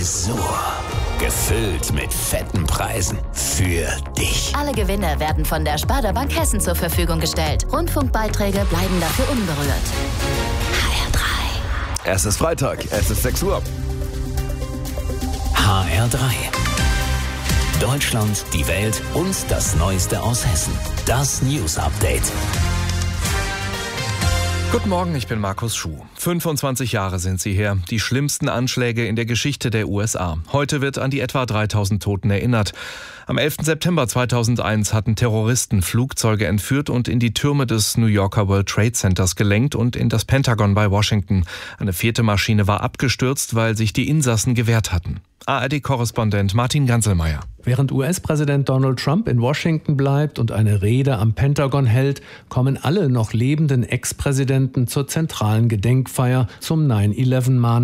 Tresor. Gefüllt mit fetten Preisen. Für dich. Alle Gewinne werden von der Sparda Bank Hessen zur Verfügung gestellt. Rundfunkbeiträge bleiben dafür unberührt. HR3. Es ist Freitag, es ist 6 Uhr. HR3. Deutschland, die Welt und das Neueste aus Hessen. Das News Update. Guten Morgen, ich bin Markus Schuh. 25 Jahre sind sie her. Die schlimmsten Anschläge in der Geschichte der USA. Heute wird an die etwa 3000 Toten erinnert. Am 11. September 2001 hatten Terroristen Flugzeuge entführt und in die Türme des New Yorker World Trade Centers gelenkt und in das Pentagon bei Washington. Eine 4. Maschine war abgestürzt, weil sich die Insassen gewehrt hatten. ARD-Korrespondent Martin Ganselmeier. Während US-Präsident Donald Trump in Washington bleibt und eine Rede am Pentagon hält, kommen alle noch lebenden Ex-Präsidenten zur zentralen Gedenkfeier zum 9/11-Mahnmal